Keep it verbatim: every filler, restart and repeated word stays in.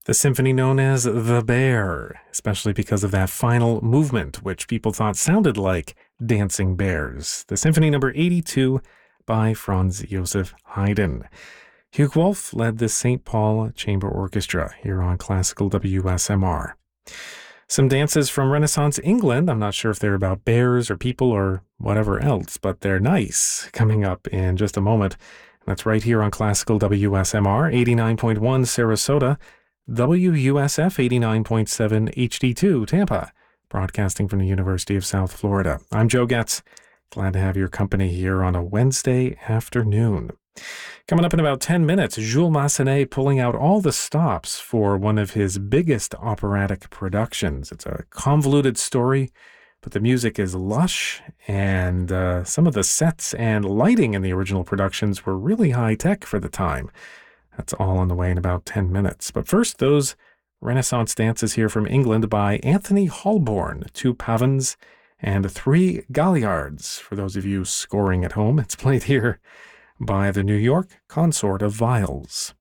The symphony known as The Bear, especially because of that final movement, which people thought sounded like Dancing Bears. The Symphony Number eighty-two by Franz Joseph Haydn. Hugh Wolf led the Saint Paul Chamber Orchestra here on Classical W S M R. Some dances from Renaissance England. I'm not sure if they're about bears or people or whatever else, but they're nice. Coming up in just a moment. That's right here on Classical W S M R, eighty-nine point one Sarasota, W U S F eighty-nine point seven H D two Tampa, broadcasting from the University of South Florida. I'm Joe Getz. Glad to have your company here on a Wednesday afternoon. Coming up in about ten minutes, Jules Massenet pulling out all the stops for one of his biggest operatic productions. It's a convoluted story, but the music is lush, and uh, some of the sets and lighting in the original productions were really high-tech for the time. That's all on the way in about ten minutes. But first, those Renaissance dances here from England by Anthony Holborn, two pavans and three galliards. For those of you scoring at home, it's played here by the New York Consort of Viols.